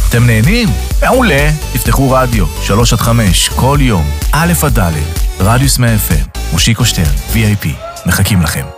אתם נהנים? מעולה. תפתחו רדיו, 3-5, כל יום, א' עד ד', רדיוס 100 FM, מושיקו שטרן, VIP. מחכים לכם.